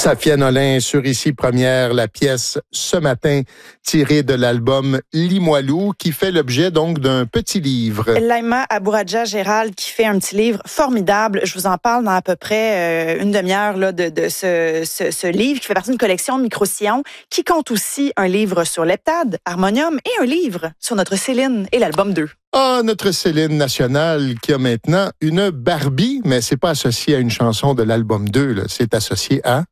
Safia Nolin sur Ici Première, la pièce ce matin tirée de l'album Limoilou qui fait l'objet donc d'un petit livre. Laïma Abouradja Gérald qui fait un petit livre formidable. Je vous en parle dans à peu près une demi-heure là, de ce livre qui fait partie d'une collection Micro-Sillon qui compte aussi un livre sur l'heptade, harmonium et un livre sur notre Céline et l'album 2. Ah, notre Céline nationale qui a maintenant une Barbie, mais c'est pas associé à une chanson de l'album 2, là. C'est associé à...